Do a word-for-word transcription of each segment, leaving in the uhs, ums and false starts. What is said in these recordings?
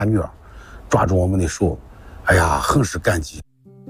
女儿抓住我们的手，哎呀，很是感激。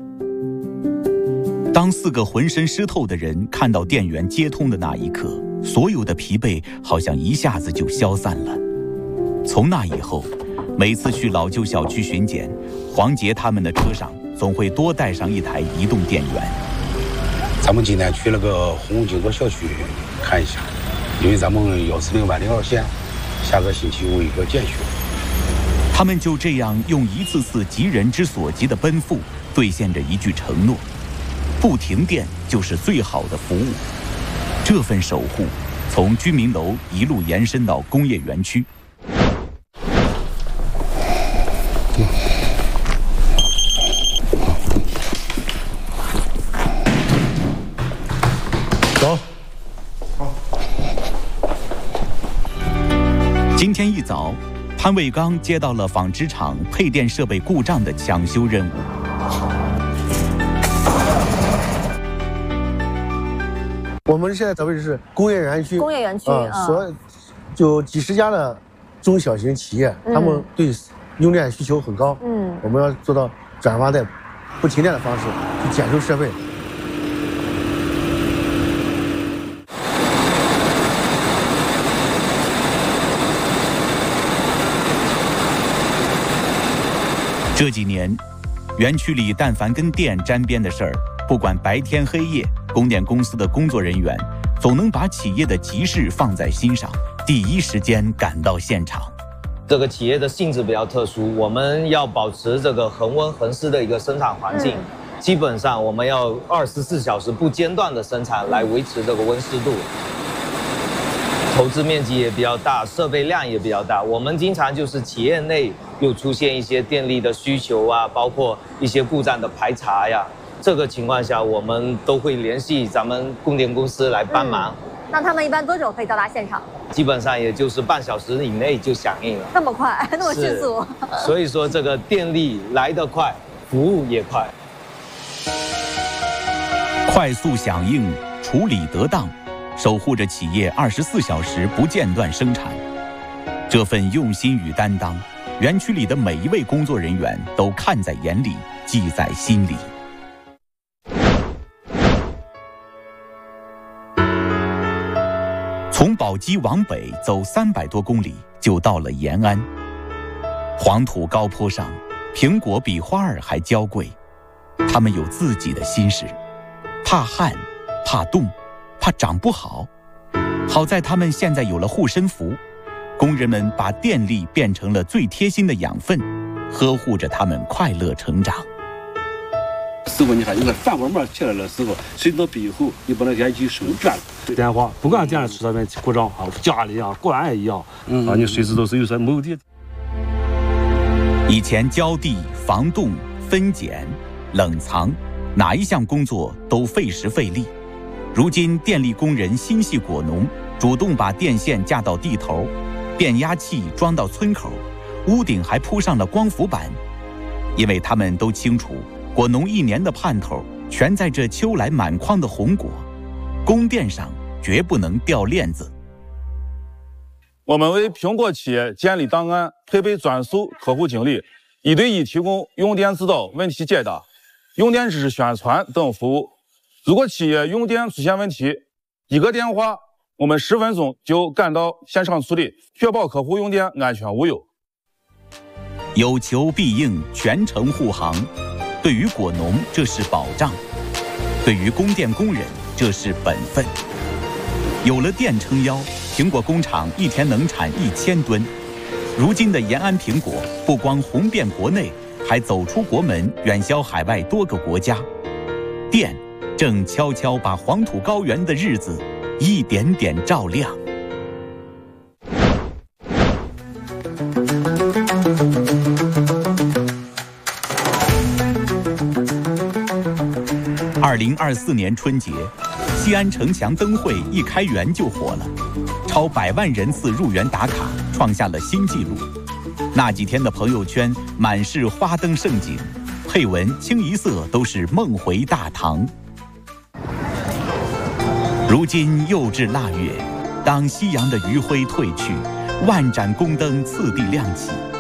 当四个浑身湿透的人看到电源接通的那一刻，所有的疲惫好像一下子就消散了。从那以后，每次去老旧小区巡检，黄杰他们的车上总会多带上一台移动电源。 咱们今天去那个红景座小区看一下，因为咱们幺四零万里二线下个星期有一个检修。 他们就这样用一次次急人之所急的奔赴，兑现着一句承诺：不停电就是最好的服务。这份守护从居民楼一路延伸到工业园区。 走。 好。 今天一早，潘卫刚接到了纺织厂配电设备故障的抢修任务。 我们现在这位置是工业园区， 工业园区啊、呃，所就几十家的中小型企业，嗯、他们对用电需求很高。嗯，我们要做到转发在不停电的方式去检修设备。 这几年，园区里但凡跟电沾边的事儿，不管白天黑夜，供电公司的工作人员总能把企业的急事放在心上，第一时间赶到现场。 这个企业的性质比较特殊，我们要保持这个恒温恒湿的一个生产环境，嗯、基本上我们要二十四小时不间断的生产来维持这个温湿度。投资面积也比较大，设备量也比较大。我们经常就是企业内又出现一些电力的需求啊，包括一些故障的排查呀。这个情况下，我们都会联系咱们供电公司来帮忙。 嗯、那他们一般多久可以到达现场？ 基本上也就是半小时以内就响应了。 那么快，那么迅速。 所以说，这个电力来得快，服务也快。 快速响应，处理得当。守护着企业二十四小时不间断生产，这份用心与担当，园区里的每一位工作人员都看在眼里，记在心里。从宝鸡往北走三百多公里，就到了延安。黄土高坡上，苹果比花儿还娇贵。他们有自己的心事，怕旱，怕冻。怕长不好，好在他们现在有了护身符，工人们把电力变成了最贴心的养分，呵护着他们快乐成长。 师傅，你看，你看饭碗面起来的时候，水到背后，你把那电机手转了。 电话不管电出啥问题故障啊，家里啊、国安一样，嗯啊，你随时都是有啥某地。 以前浇地、防冻、分拣、冷藏，哪一项工作都费时费力。如今电力工人心系果农，主动把电线架到地头，变压器装到村口，屋顶还铺上了光伏板。因为他们都清楚，果农一年的盼头全在这秋来满筐的红果，供电上绝不能掉链子。 我们为苹果企业建立档案，配备专属客户经理，一对一提供用电指导、问题解答、用电知识宣传等服务。如果企业用电出现问题，一个电话，我们十分钟就赶到现场处理，确保客户用电安全无忧。 有求必应，全程护航。对于果农，这是保障；对于供电工人，这是本分。有了电撑腰，苹果工厂一天能产一千吨。如今的延安苹果不光红遍国内，还走出国门，远销海外多个国家。电正悄悄把黄土高原的日子一点点照亮。二零二四年春节，西安城墙灯会一开园就火了，超百万人次入园打卡，创下了新纪录。那几天的朋友圈满是花灯盛景，配文清一色都是梦回大唐。如今又至腊月，当夕阳的余晖褪去，万盏宫灯次第亮起，